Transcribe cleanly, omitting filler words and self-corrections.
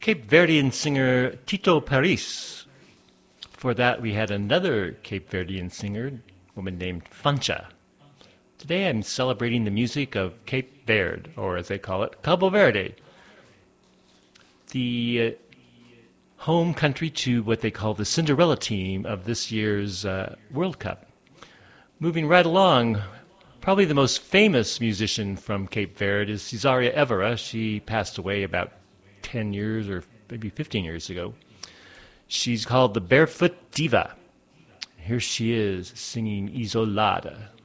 Cape Verdean singer Tito Paris. For that, we had another Cape Verdean singer, a woman named Fancha. Today I'm celebrating the music of Cape Verde, or as they call it, Cabo Verde, the home country to what they call the Cinderella team of this year's World Cup. Moving right along, probably the most famous musician from Cape Verde is Cesaria Evora. She passed away about 10 years or maybe 15 years ago. She's called the Barefoot Diva. Here she is singing Isolada.